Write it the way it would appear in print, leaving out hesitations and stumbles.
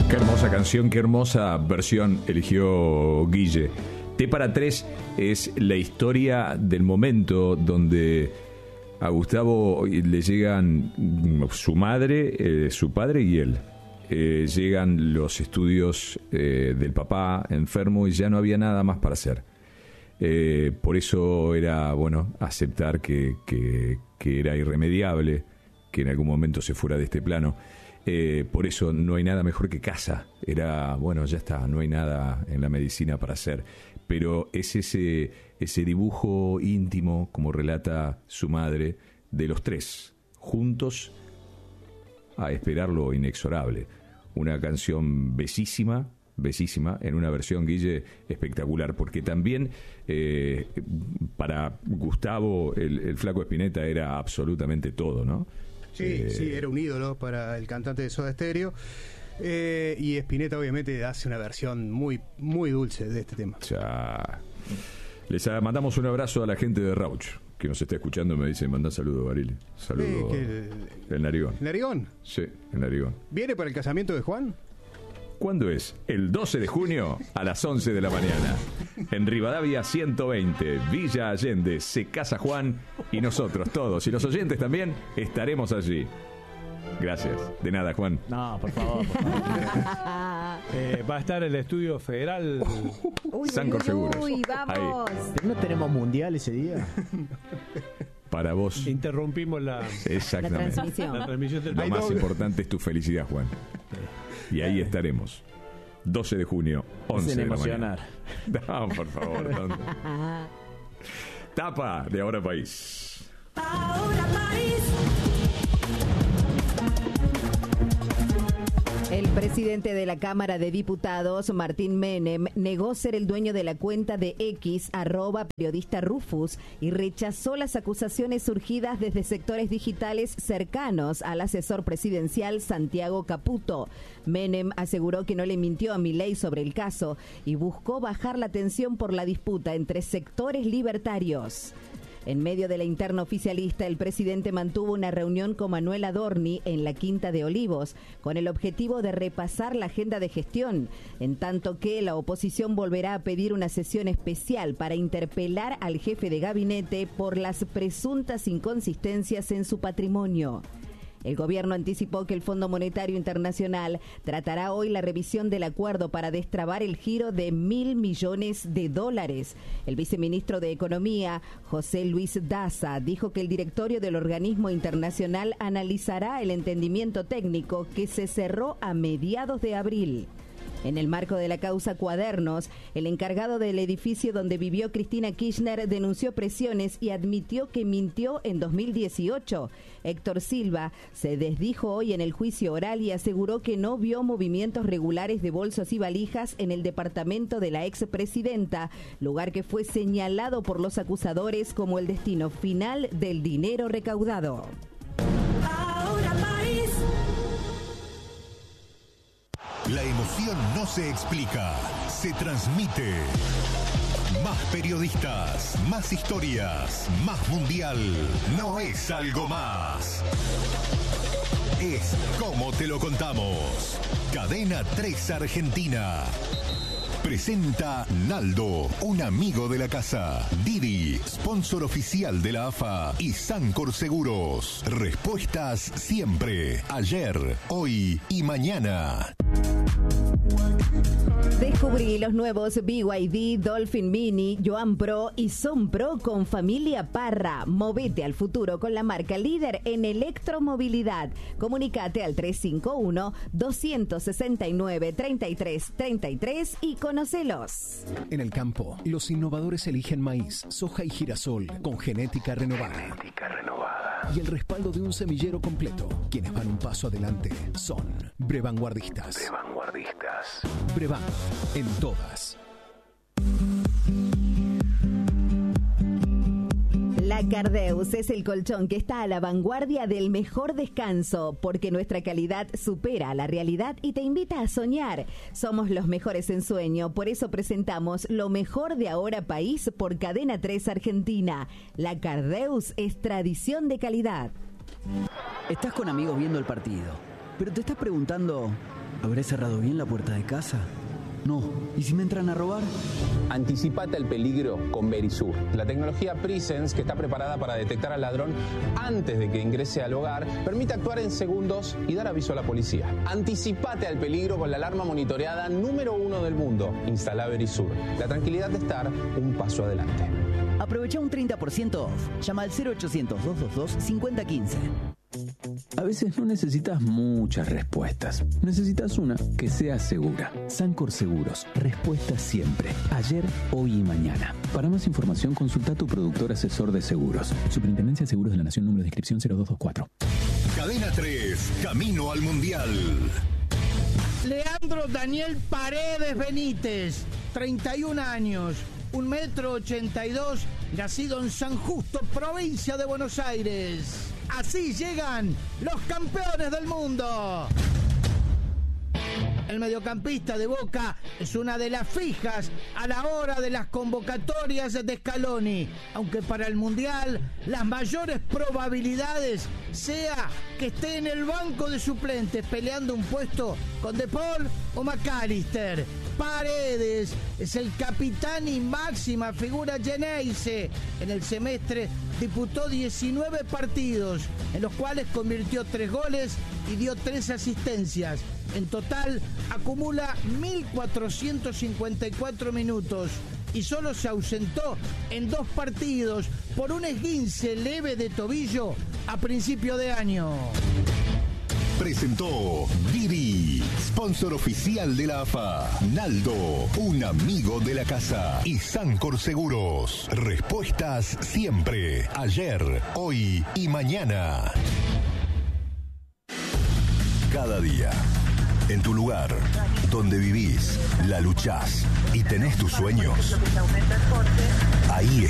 Qué hermosa canción, qué hermosa versión eligió Guille. T para 3 es la historia del momento donde a Gustavo le llegan su madre, su padre y él. Llegan los estudios del papá enfermo y ya no había nada más para hacer. Por eso era, bueno, aceptar que era irremediable, que en algún momento se fuera de este plano. Por eso no hay nada mejor que casa. Era, bueno, ya está, no hay nada en la medicina para hacer. Pero es ese dibujo íntimo, como relata su madre, de los tres, juntos a esperar lo inexorable. Una canción bellísima, en una versión, Guille, espectacular, porque también para Gustavo el Flaco Spinetta era absolutamente todo, ¿no? Sí, era un ídolo para el cantante de Soda Stereo. Y Spinetta obviamente hace una versión muy, muy dulce de este tema. Ya. Les mandamos un abrazo a la gente de Rauch, que nos está escuchando. Me dice, mandá saludo, Barili. Saludo. El Narigón. ¿El Narigón? Sí, el Narigón. ¿Viene para el casamiento de Juan? ¿Cuándo es? El 12 de junio a las 11 de la mañana. En Rivadavia 120, Villa Allende, se casa Juan y nosotros todos, y los oyentes también, estaremos allí. Gracias. De nada, Juan. No, por favor. Va a estar el Estudio Federal. Sancor Seguros. Uy, vamos. ¿No tenemos mundial ese día? Para vos. Interrumpimos la transmisión. La transmisión del Lo más importante es tu felicidad, Juan. Y ahí estaremos. 12 de junio, 11 de la mañana. No, por favor. ¿Dónde? Tapa de Ahora País. Ahora País. El presidente de la Cámara de Diputados, Martín Menem, negó ser el dueño de la cuenta de X, @periodista Rufus, y rechazó las acusaciones surgidas desde sectores digitales cercanos al asesor presidencial Santiago Caputo. Menem aseguró que no le mintió a Milei sobre el caso y buscó bajar la tensión por la disputa entre sectores libertarios. En medio de la interna oficialista, el presidente mantuvo una reunión con Manuel Adorni en la Quinta de Olivos, con el objetivo de repasar la agenda de gestión, en tanto que la oposición volverá a pedir una sesión especial para interpelar al jefe de gabinete por las presuntas inconsistencias en su patrimonio. El gobierno anticipó que el Fondo Monetario Internacional tratará hoy la revisión del acuerdo para destrabar el giro de $1.000 millones. El viceministro de Economía, José Luis Daza, dijo que el directorio del organismo internacional analizará el entendimiento técnico que se cerró a mediados de abril. En el marco de la causa Cuadernos, el encargado del edificio donde vivió Cristina Kirchner denunció presiones y admitió que mintió en 2018. Héctor Silva se desdijo hoy en el juicio oral y aseguró que no vio movimientos regulares de bolsos y valijas en el departamento de la expresidenta, lugar que fue señalado por los acusadores como el destino final del dinero recaudado. Ahora País. La emoción no se explica, se transmite. Más periodistas, más historias, más mundial. No es algo más. Es como te lo contamos. Cadena 3 Argentina. Presenta Naldo, un amigo de la casa. Didi, sponsor oficial de la AFA. Y Sancor Seguros. Respuestas siempre. Ayer, hoy y mañana. Descubrí los nuevos BYD, Dolphin Mini, Joan Pro y Son Pro con familia Parra. Movete al futuro con la marca líder en electromovilidad. Comunicate al 351-269-3333 y conocelos. En el campo, los innovadores eligen maíz, soja y girasol con genética renovada. Y el respaldo de un semillero completo. Quienes van un paso adelante son Brevanguardistas. Brevan, en todas. La Cardeus es el colchón que está a la vanguardia del mejor descanso, porque nuestra calidad supera la realidad y te invita a soñar. Somos los mejores en sueño, por eso presentamos lo mejor de Ahora País por Cadena 3 Argentina. La Cardeus es tradición de calidad. Estás con amigos viendo el partido, pero te estás preguntando, ¿Habré cerrado bien la puerta de casa? No. ¿Y si me entran a robar? Anticipate al peligro con Verisur, la tecnología Presence que está preparada para detectar al ladrón antes de que ingrese al hogar, permite actuar en segundos y dar aviso a la policía. Anticipate al peligro con la alarma monitoreada número 1 del mundo. Instala Verisur. La tranquilidad de estar un paso adelante. Aprovecha un 30% off. Llama al 0800-222-5015. A veces no necesitas muchas respuestas. Necesitas una que sea segura. Sancor Seguros. Respuesta siempre. Ayer, hoy y mañana. Para más información, consulta a tu productor asesor de seguros. Superintendencia de Seguros de la Nación, número de inscripción 0224. Cadena 3, camino al Mundial. Leandro Daniel Paredes Benítez, 31 años, 1,82 m, nacido en San Justo, provincia de Buenos Aires. Así llegan los campeones del mundo. El mediocampista de Boca es una de las fijas a la hora de las convocatorias de Scaloni, aunque para el Mundial las mayores probabilidades sea que esté en el banco de suplentes peleando un puesto con De Paul o McAllister. Paredes es el capitán y máxima figura Geneise. En el semestre disputó 19 partidos, en los cuales convirtió 3 goles y dio 3 asistencias. En total acumula 1.454 minutos y solo se ausentó en 2 partidos por un esguince leve de tobillo a principio de año. Presentó Didi, sponsor oficial de la AFA. Naldo, un amigo de la casa. Y Sancor Seguros. Respuestas siempre. Ayer, hoy y mañana. Cada día, en tu lugar, donde vivís, la luchás y tenés tus sueños. Ahí